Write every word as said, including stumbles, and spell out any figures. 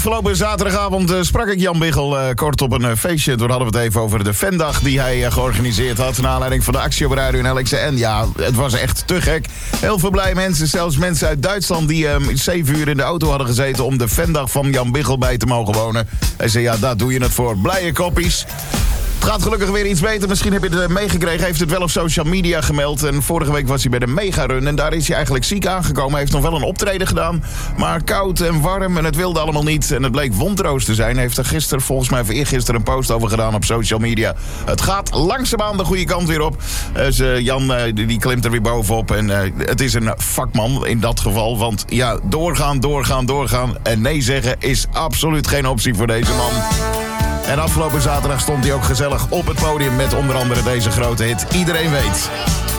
Afgelopen zaterdagavond uh, sprak ik Jan Biggel uh, kort op een uh, feestje. Toen hadden we het even over de Vendag die hij uh, georganiseerd had. Naar aanleiding van de actie op Radio en L X N. Ja, het was echt te gek. Heel veel blije mensen, zelfs mensen uit Duitsland die uh, zeven uur in de auto hadden gezeten om de Vendag van Jan Biggel bij te mogen wonen. Hij zei, ja, daar doe je het voor. Blije koppies. Het gaat gelukkig weer iets beter. Misschien heb je het meegekregen. Hij heeft het wel op social media gemeld. En vorige week was hij bij de Megarun. En daar is hij eigenlijk ziek aangekomen. Hij heeft nog wel een optreden gedaan. Maar koud en warm. En het wilde allemaal niet. En het bleek wondroos te zijn. Hij heeft er gisteren, volgens mij of eergisteren, een post over gedaan op social media. Het gaat langzaamaan de goede kant weer op. Dus uh, Jan uh, die klimt er weer bovenop. En uh, het is een vakman in dat geval. Want ja, doorgaan, doorgaan, doorgaan. En nee zeggen is absoluut geen optie voor deze man. En afgelopen zaterdag stond hij ook gezellig op het podium met onder andere deze grote hit. Iedereen weet.